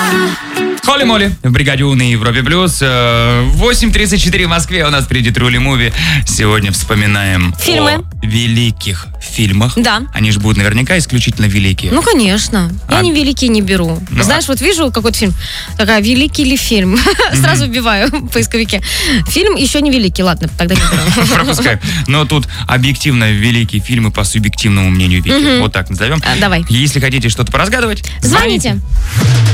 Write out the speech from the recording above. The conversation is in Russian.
Холли Молли в бригаде У на Европе Плюс. 8:34 в Москве. У нас впереди Трули Муви. Сегодня вспоминаем Фильмы. о великих фильмах. Да. Они же будут наверняка исключительно великие. Ну, конечно. Я не великий не беру. Знаешь, вот вижу какой-то фильм, такая, великий ли фильм? Сразу вбиваю в поисковике. Фильм еще не великий, ладно, тогда не беру. Пропускаю. Но тут объективно великие фильмы по субъективному мнению Вики. Вот так назовем. Давай. Если хотите что-то поразгадывать, Звоните.